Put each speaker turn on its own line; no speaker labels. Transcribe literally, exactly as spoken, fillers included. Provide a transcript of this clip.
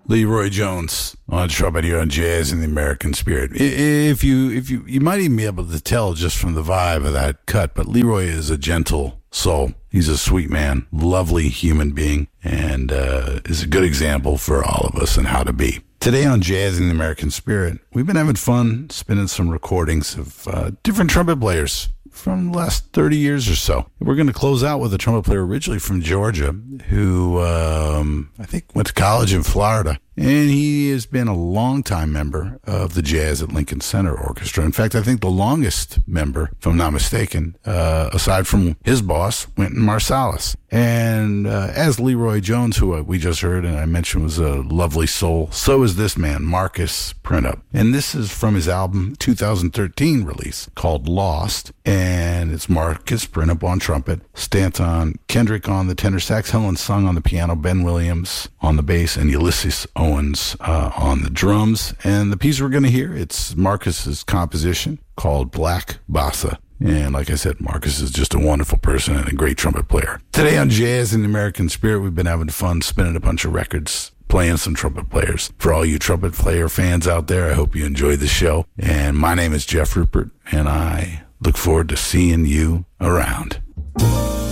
Leroy Jones on trumpet here on Jazz in the American Spirit. If you, if you, you might even be able to tell just from the vibe of that cut, but Leroy is a gentle soul. He's a sweet man, lovely human being, and uh, is a good example for all of us and how to be. Today on Jazz in the American Spirit, we've been having fun spinning some recordings of uh, different trumpet players from the last thirty years or so. We're going to close out with a trumpet player originally from Georgia who um, I think went to college in Florida. And he has been a longtime member of the Jazz at Lincoln Center Orchestra. In fact, I think the longest member, if I'm not mistaken, uh, aside from his boss, Wynton Marsalis. And uh, as Leroy Jones, who we just heard and I mentioned was a lovely soul, so is this man, Marcus Printup. And this is from his album two thousand thirteen release called Lost. And it's Marcus Printup on trumpet, Stanton Kendrick on the tenor sax, Helen Sung on the piano, Ben Williams on the bass, and Ulysses Owens uh, on the drums. And the piece we're going to hear, it's Marcus's composition called Black Bossa. And like I said, Marcus is just a wonderful person and a great trumpet player. Today on Jazz in the American Spirit, we've been having fun spinning a bunch of records, playing some trumpet players. For all you trumpet player fans out there, I hope you enjoyed the show. And my name is Jeff Rupert, and I look forward to seeing you around.